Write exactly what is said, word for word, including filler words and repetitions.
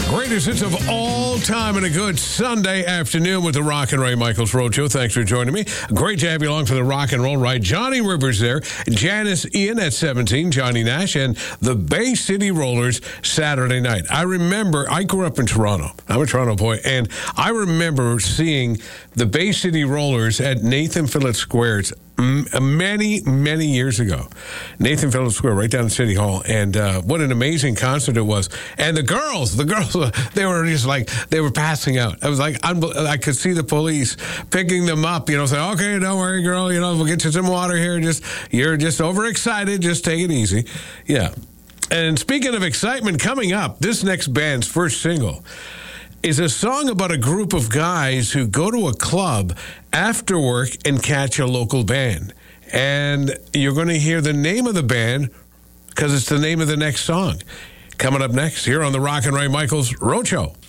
Greatest hits of all time and a good Sunday afternoon with the Rock and Ray Michaels Roadshow. Thanks for joining me. Great to have you along for the rock and roll ride. Johnny Rivers there, Janice Ian at seventeen, Johnny Nash, and the Bay City Rollers Saturday night. I remember, I grew up in Toronto. I'm a Toronto boy, and I remember seeing the Bay City Rollers at Nathan Phillips Squares many, many years ago. Nathan Phillips Square, right down in City Hall. And uh, what an amazing concert it was. And the girls, the girls, they were just like, they were passing out. I was like, I could see the police picking them up, you know, saying, okay, don't worry, girl, you know, we'll get you some water here. Just, you're just overexcited. Just take it easy. Yeah. And speaking of excitement, coming up, this next band's first single is a song about a group of guys who go to a club after work and catch a local band. And you're going to hear the name of the band because it's the name of the next song. Coming up next here on the Rock and Ray Michaels Roadshow.